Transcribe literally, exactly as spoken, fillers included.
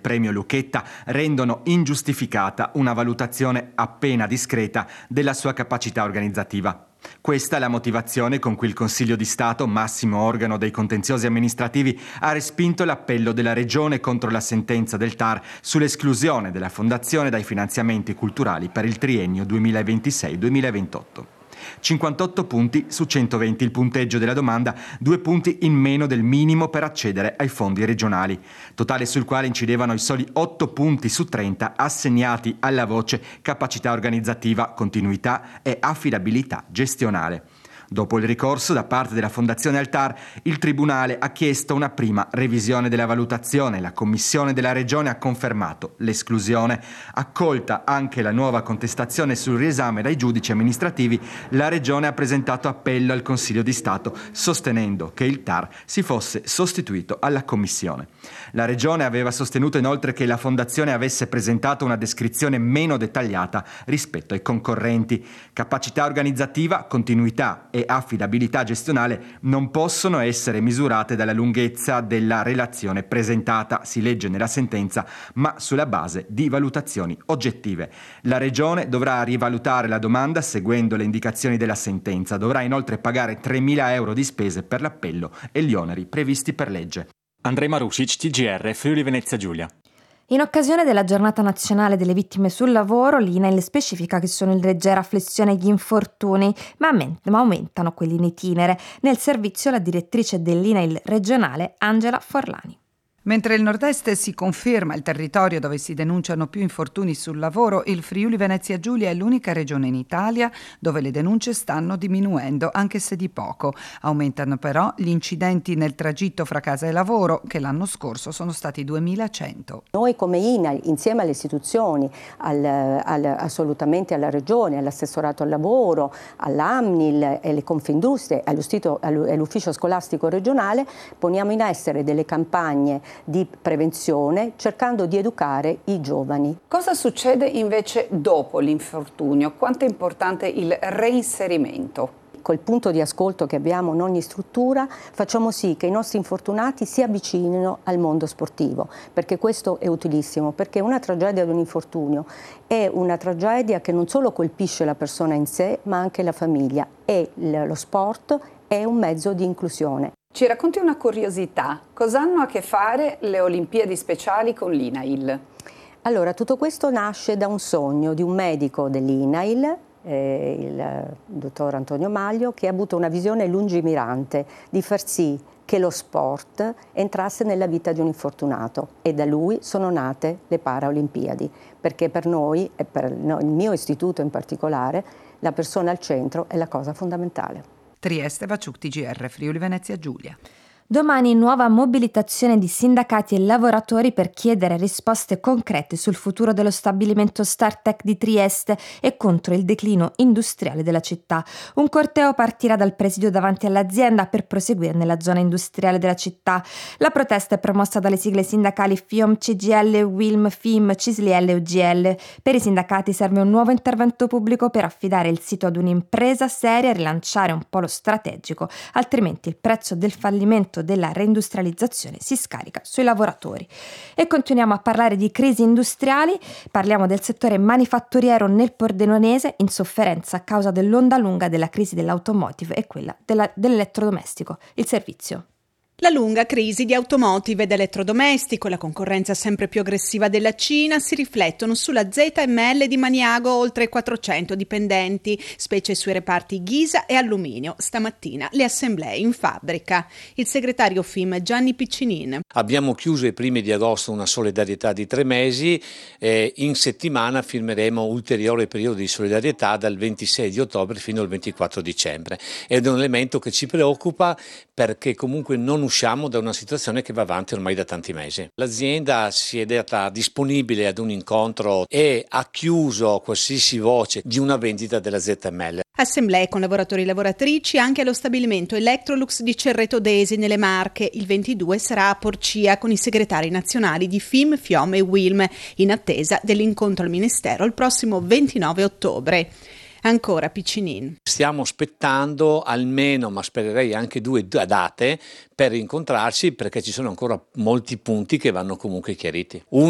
premio Lucchetta rendono ingiustificata una valutazione appena discreta della sua capacità organizzativa. Questa è la motivazione con cui il Consiglio di Stato, massimo organo dei contenziosi amministrativi, ha respinto l'appello della Regione contro la sentenza del T A R sull'esclusione della Fondazione dai finanziamenti culturali per il triennio duemilaventisei duemilaventotto. cinquantotto punti su centoventi il punteggio della domanda, due punti in meno del minimo per accedere ai fondi regionali, totale sul quale incidevano i soli otto punti su trenta assegnati alla voce capacità organizzativa, continuità e affidabilità gestionale. Dopo il ricorso da parte della Fondazione al T A R, il Tribunale ha chiesto una prima revisione della valutazione. La Commissione della Regione ha confermato l'esclusione. Accolta anche la nuova contestazione sul riesame dai giudici amministrativi, la Regione ha presentato appello al Consiglio di Stato, sostenendo che il T A R si fosse sostituito alla Commissione. La Regione aveva sostenuto inoltre che la Fondazione avesse presentato una descrizione meno dettagliata rispetto ai concorrenti. Capacità organizzativa, continuità e affidabilità gestionale non possono essere misurate dalla lunghezza della relazione presentata, si legge nella sentenza, ma sulla base di valutazioni oggettive. La Regione dovrà rivalutare la domanda seguendo le indicazioni della sentenza. Dovrà inoltre pagare tremila euro di spese per l'appello e gli oneri previsti per legge. Andrej Marusic, T G R, Friuli Venezia Giulia. In occasione della Giornata Nazionale delle Vittime sul Lavoro, l'I N A I L specifica che sono in leggera flessione gli infortuni, ma aumentano quelli in itinere. Nel servizio la direttrice dell'I N A I L regionale, Angela Forlani. Mentre il Nord-Est si conferma il territorio dove si denunciano più infortuni sul lavoro, il Friuli Venezia Giulia è l'unica regione in Italia dove le denunce stanno diminuendo, anche se di poco. Aumentano però gli incidenti nel tragitto fra casa e lavoro, che l'anno scorso sono stati duemilacento. Noi come I N A I L, insieme alle istituzioni, al, al, assolutamente alla Regione, all'assessorato al lavoro, all'Amnil e alle Confindustrie, all'ufficio scolastico regionale, poniamo in essere delle campagne di prevenzione cercando di educare i giovani. Cosa succede invece dopo l'infortunio? Quanto è importante il reinserimento? Col punto di ascolto che abbiamo in ogni struttura facciamo sì che i nostri infortunati si avvicinino al mondo sportivo, perché questo è utilissimo, perché una tragedia di un infortunio è una tragedia che non solo colpisce la persona in sé ma anche la famiglia, e lo sport è un mezzo di inclusione. Ci racconti una curiosità, cosa hanno a che fare le Olimpiadi speciali con l'I N A I L? Allora, tutto questo nasce da un sogno di un medico dell'I N A I L, eh, il dottor Antonio Maglio, che ha avuto una visione lungimirante di far sì che lo sport entrasse nella vita di un infortunato, e da lui sono nate le Paralimpiadi, perché per noi e per il mio istituto in particolare la persona al centro è la cosa fondamentale. Trieste, Vaciuc, T G R, Friuli Venezia Giulia. Domani nuova mobilitazione di sindacati e lavoratori per chiedere risposte concrete sul futuro dello stabilimento Startech di Trieste e contro il declino industriale della città. Un corteo partirà dal presidio davanti all'azienda per proseguire nella zona industriale della città. La protesta è promossa dalle sigle sindacali FIOM, C G I L, WILM, FIM, C I S L I L e U G L. Per i sindacati serve un nuovo intervento pubblico per affidare il sito ad un'impresa seria e rilanciare un polo strategico, altrimenti il prezzo del fallimento della reindustrializzazione si scarica sui lavoratori. E continuiamo a parlare di crisi industriali, parliamo del settore manifatturiero nel Pordenonese in sofferenza a causa dell'onda lunga della crisi dell'automotive e quella della, dell'elettrodomestico. Il servizio. La lunga crisi di automotive ed elettrodomestico e la concorrenza sempre più aggressiva della Cina si riflettono sulla Z M L di Maniago, oltre quattrocento dipendenti, specie sui reparti ghisa e alluminio. Stamattina le assemblee in fabbrica. Il segretario FIM Gianni Piccinin. Abbiamo chiuso i primi di agosto una solidarietà di tre mesi, e in settimana firmeremo ulteriore periodo di solidarietà dal ventisei di ottobre fino al ventiquattro dicembre. Ed è un elemento che ci preoccupa perché comunque non usciamo da una situazione che va avanti ormai da tanti mesi. L'azienda si è data disponibile ad un incontro e ha chiuso qualsiasi voce di una vendita della Z M L. Assemblee con lavoratori e lavoratrici anche allo stabilimento Electrolux di Cerreto d'Esi nelle Marche. Il ventidue sarà a Porcia con i segretari nazionali di FIM, FIOM e WILM, in attesa dell'incontro al Ministero il prossimo ventinove ottobre. Ancora Piccinin. Stiamo aspettando almeno, ma spererei anche due date per incontrarci, perché ci sono ancora molti punti che vanno comunque chiariti. Uno